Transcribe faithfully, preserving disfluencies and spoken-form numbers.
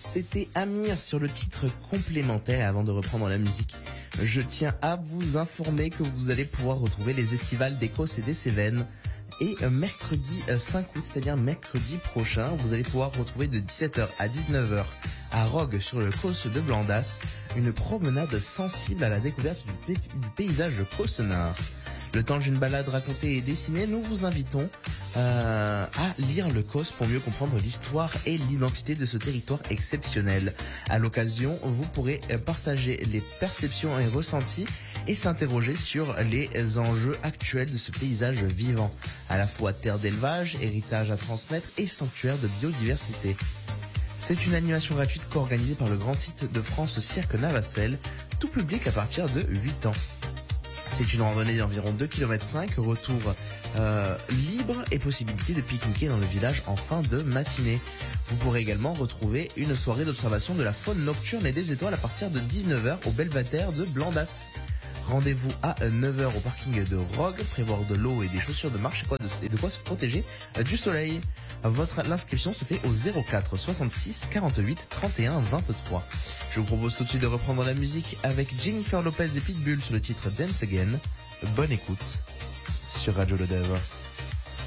C'était Amir sur le titre complémentaire. Avant de reprendre la musique, je tiens à vous informer que vous allez pouvoir retrouver les estivales d'Écosse et des Cévennes. Et mercredi cinq août, c'est-à-dire mercredi prochain, vous allez pouvoir retrouver de dix-sept heures à dix-neuf heures à Rogue sur le Causse de Blandas, une promenade sensible à la découverte du, du paysage caussenard. Le temps d'une balade racontée et dessinée, nous vous invitons euh, à lire le Causse pour mieux comprendre l'histoire et l'identité de ce territoire exceptionnel. À l'occasion, vous pourrez partager les perceptions et ressentis et s'interroger sur les enjeux actuels de ce paysage vivant, à la fois terre d'élevage, héritage à transmettre et sanctuaire de biodiversité. C'est une animation gratuite co-organisée par le grand site de France Cirque Navacelle, tout public à partir de huit ans. C'est une randonnée d'environ deux virgule cinq kilomètres, retour euh, libre et possibilité de pique-niquer dans le village en fin de matinée. Vous pourrez également retrouver une soirée d'observation de la faune nocturne et des étoiles à partir de dix-neuf heures au Belvédère de Blandas. Rendez-vous à neuf heures au parking de Rogue, prévoir de l'eau et des chaussures de marche et de quoi se protéger du soleil. Votre l'inscription se fait au zéro quatre soixante-six quarante-huit trente et un vingt-trois. Je vous propose tout de suite de reprendre la musique avec Jennifer Lopez et Pitbull sur le titre Dance Again. Bonne écoute sur Radio Le Dev.